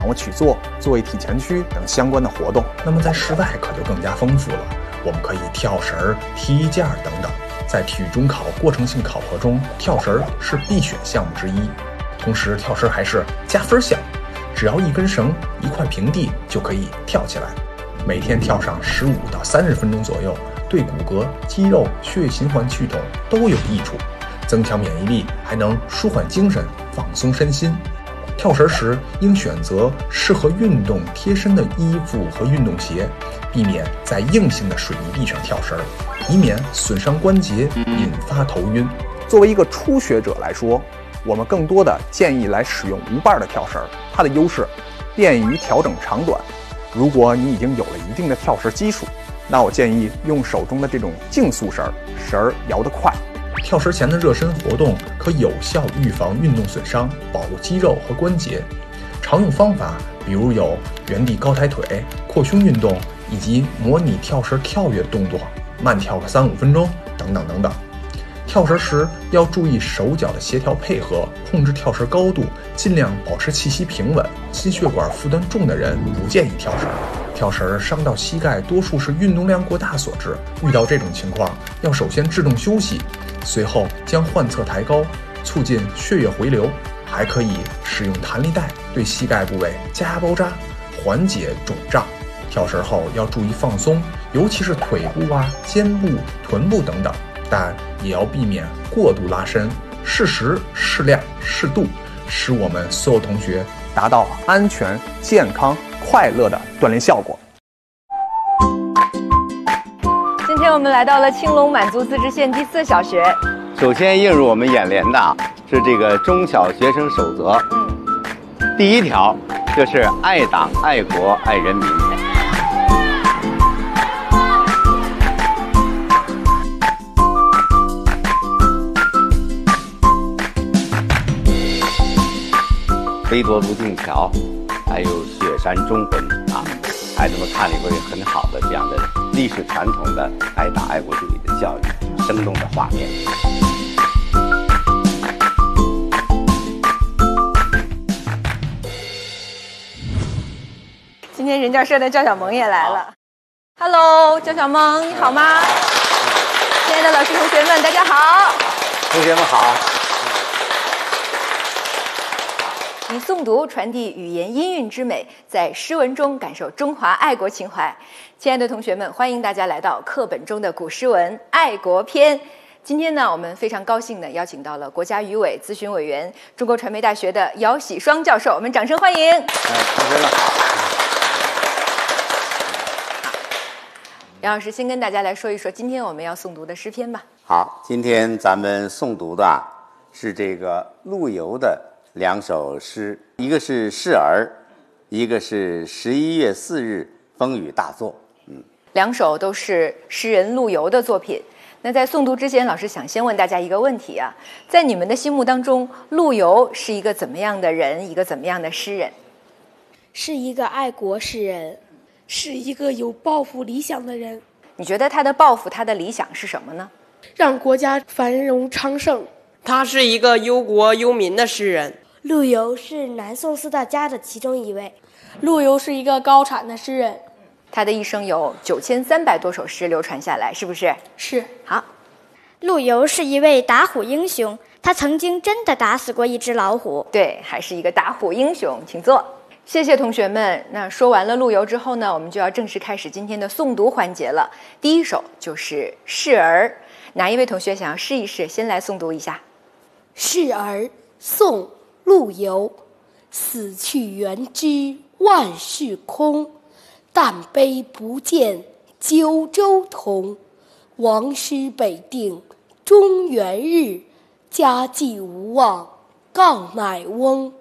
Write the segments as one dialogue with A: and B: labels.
A: 我曲座、坐位体前屈等相关的活动。
B: 那么在室外可就更加丰富了，我们可以跳绳、踢毽等等。在体育中考过程性考核中，跳绳是必选项目之一。同时，跳绳还是加分项目，只要一根绳、一块平地就可以跳起来。每天跳上15到30分钟左右，对骨骼、肌肉、血液循环系统都有益处，增强免疫力，还能舒缓精神、放松身心。跳绳时应选择适合运动贴身的衣服和运动鞋，避免在硬性的水泥地上跳绳，以免损伤关节，引发头晕。
A: 作为一个初学者来说，我们更多的建议来使用无把的跳绳，它的优势便于调整长短。如果你已经有了一定的跳绳基础，那我建议用手中的这种竞速绳，绳摇得快。
B: 跳绳前的热身活动可有效预防运动损伤，保护肌肉和关节。常用方法比如有原地高抬腿、扩胸运动，以及模拟跳绳跳跃动作，慢跳个3-5分钟等等等等。跳绳时要注意手脚的协调配合，控制跳绳高度，尽量保持气息平稳。心血管负担重的人不建议跳绳。跳绳伤到膝盖多数是运动量过大所致，遇到这种情况要首先制动休息，随后将患侧抬高，促进血液回流。还可以使用弹力带对膝盖部位加压包扎，缓解肿胀。跳绳后要注意放松，尤其是腿部、肩部、臀部等等，但也要避免过度拉伸，适时、适量、适度，使我们所有同学
A: 达到安全、健康、快乐的锻炼效果。
C: 今天我们来到了青龙满族自治县第4小学。
D: 首先映入我们眼帘的是这个中小学生守则。第1条就是爱党、爱国、爱人民。飞夺泸定桥，还有雪山忠魂孩子们看了会很好的这样的历史传统的爱党爱国主义的教育，生动的画面。
C: 今天人教社的赵小萌也来了。Hello， 赵小萌，你好吗？亲爱的老师同学们，大家好。
D: 同学们好。
C: 以诵读传递语言音韵之美，在诗文中感受中华爱国情怀。亲爱的同学们，欢迎大家来到课本中的古诗文《爱国篇》。今天呢，我们非常高兴地邀请到了国家语委咨询委员、中国传媒大学的姚喜双教授，我们掌声欢迎。
D: 同学们好。
C: 姚老师先跟大家来说一说今天我们要诵读的诗篇吧。
D: 好，今天咱们诵读的是这个陆游的2首诗，一个是《示儿》，一个是11月4日风雨大作。
C: 2首都是诗人陆游的作品。那在诵读之前，老师想先问大家一个问题啊，在你们的心目当中，陆游是一个怎么样的人，一个怎么样的诗人？
E: 是一个爱国诗人，是一个有抱负理想的人。
C: 你觉得他的抱负、他的理想是什么呢？
E: 让国家繁荣昌盛。
F: 他是一个忧国忧民的诗人。
E: 陆游是南宋4大家的其中一位。陆游是一个高产的诗人。
C: 他的一生有9300多首诗流传下来，是不是？
E: 是。
C: 好，
G: 陆游是一位打虎英雄，他曾经真的打死过一只老虎。
C: 对，还是一个打虎英雄。请坐。谢谢同学们。那说完了陆游之后呢，我们就要正式开始今天的诵读环节了。第1首就是《示儿》，哪一位同学想要试一试，先来诵读一下。
E: 《示儿》宋·陆游。死去元知万事空，但悲不见九州同。王师北定中原日，家祭无忘告乃翁。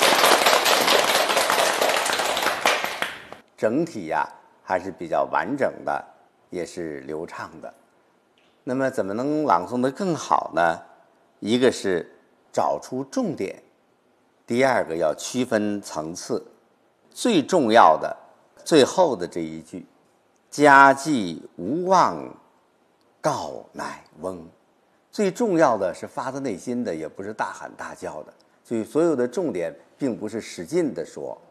D: 整体还是比较完整的，也是流畅的。那么怎么能朗诵得更好呢？一个是找出重点，第2个要区分层次。最重要的最后的这一句，家祭无忘告乃翁，最重要的是发自内心的，也不是大喊大叫的。所以所有的重点并不是使劲地说，